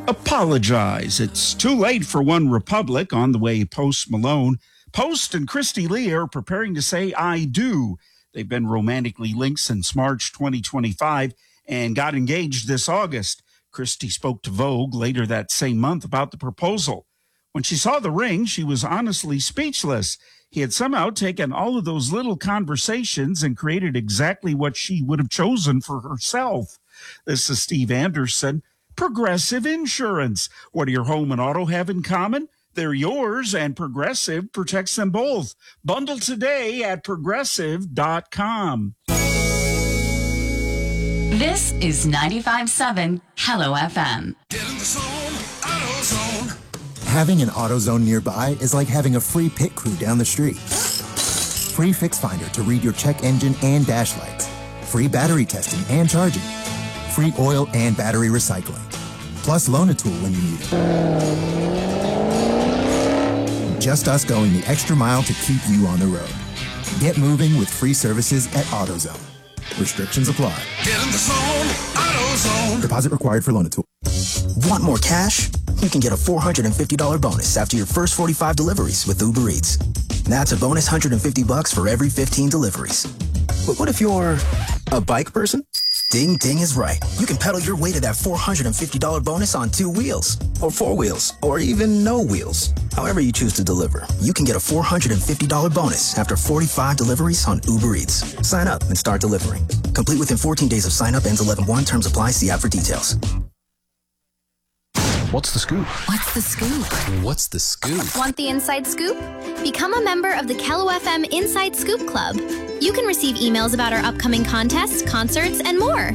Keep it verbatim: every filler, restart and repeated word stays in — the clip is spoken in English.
Apologize. It's too late for One Republic. On the way, Post Malone. Post and Christy Lee are preparing to say I do. They've been romantically linked since March twenty twenty-five and got engaged this August. Christy spoke to Vogue later that same month about the proposal. When she saw the ring, she was honestly speechless. He had somehow taken all of those little conversations and created exactly what she would have chosen for herself. This is Steve Anderson. Progressive Insurance. What do your home and auto have in common? They're yours, and Progressive protects them both. Bundle today at progressive dot com. This is ninety-five point seven Hello F M. Get in the zone, AutoZone. Having an AutoZone nearby is like having a free pit crew down the street. Free Fix Finder to read your check engine and dash lights. Free battery testing and charging. Free oil and battery recycling. Plus loan a tool when you need it. Just us going the extra mile to keep you on the road. Get moving with free services at AutoZone. Restrictions apply. Get in the zone, AutoZone. Deposit required for loan a tool. Want more cash? You can get a four hundred fifty dollars bonus after your first forty-five deliveries with Uber Eats. That's a bonus one hundred fifty bucks for every fifteen deliveries. But what if you're a bike person? Ding Ding is right. You can pedal your way to that four hundred fifty dollars bonus on two wheels, or four wheels, or even no wheels. However you choose to deliver, you can get a four hundred fifty dollars bonus after forty-five deliveries on Uber Eats. Sign up and start delivering. Complete within fourteen days of sign up. Ends eleven one. Terms apply. See app for details. What's the scoop? What's the scoop? What's the scoop? Want the inside scoop? Become a member of the Kello F M Inside Scoop Club. You can receive emails about our upcoming contests, concerts, and more.